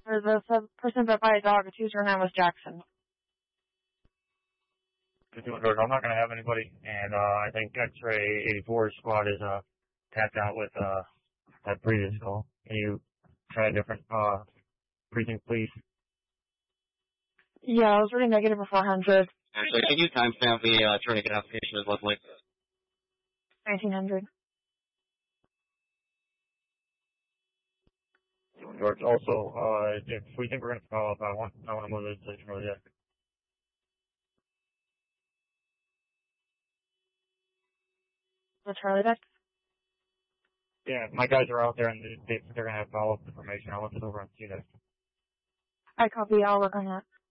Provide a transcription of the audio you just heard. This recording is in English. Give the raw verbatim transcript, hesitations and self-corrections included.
For the sub- person that bought a dog, whose name was Jackson. George, I'm not going to have anybody, and uh, I think X-Ray eighty-four squad is uh, tapped out with uh, that previous call. Can you try a different uh, precinct, please? Yeah, I was reading negative for four hundred. Actually, can you timestamp the uh, tourniquet application as Leslie? nineteen hundred. George, also, uh, if we think we're going to follow up, I want, I want to move the station really yet. The Charlie deck? Yeah, my guys are out there and they, they, they're going to have follow-up information. I'll look it over on C N E T. I copy, I'll work on that.